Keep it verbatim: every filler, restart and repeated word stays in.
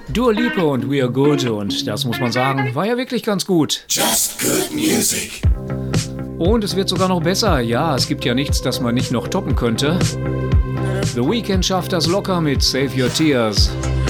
Dua Lipa und We Are Good, und das muss man sagen, war ja wirklich ganz gut. Just good music. Und es wird sogar noch besser. Ja, es gibt ja nichts, das man nicht noch toppen könnte. The Weeknd schafft das locker mit Save Your Tears.